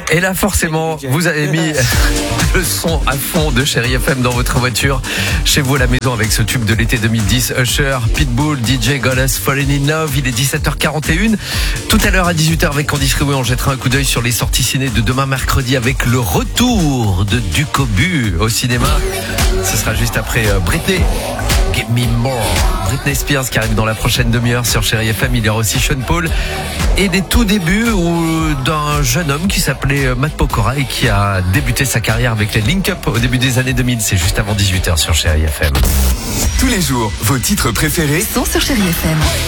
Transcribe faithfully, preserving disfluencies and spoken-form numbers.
Et là, forcément, vous avez mis le son à fond de Chérie F M dans votre voiture, chez vous à la maison avec ce tube de l'été deux mille dix, Usher, Pitbull, D J Goddess, Fallen in Love. Il est dix-sept heures quarante et une. Tout à l'heure à dix-huit heures avec Candy Freeway, on jettera un coup d'œil sur les sorties ciné de demain mercredi avec le retour de Ducobu au cinéma. Ce sera juste après Britney. Give me more. Britney Spears qui arrive dans la prochaine demi-heure sur Chérie F M. Il y aura aussi Sean Paul et des tout débuts où, d'un jeune homme qui s'appelait Matt Pokora et qui a débuté sa carrière avec les Link Up au début des années deux mille. C'est juste avant dix-huit heures sur Chérie F M. Tous les jours, vos titres préférés sont sur Chérie F M.